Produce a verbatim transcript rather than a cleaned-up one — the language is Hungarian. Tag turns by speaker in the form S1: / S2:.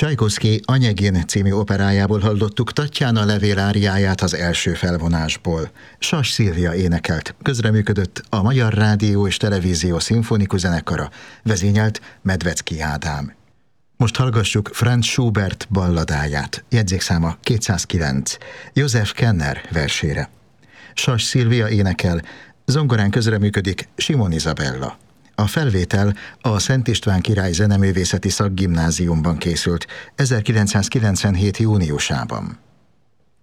S1: Csajkovszky Anyegin című operájából hallottuk Tatjana levél áriáját az első felvonásból. Sas Szilvia énekelt, közreműködött a Magyar Rádió és Televízió Szimfonikus Zenekara, vezényelt Medvecki Ádám. Most hallgassuk Franz Schubert balladáját, jegyzékszáma kétszázkilenc, József Kenner versére. Sas Szilvia énekel, zongorán közreműködik Simon Izabella. A felvétel a Szent István Király Zeneművészeti Szakgimnáziumban készült ezerkilencszázkilencvenhét júniusában.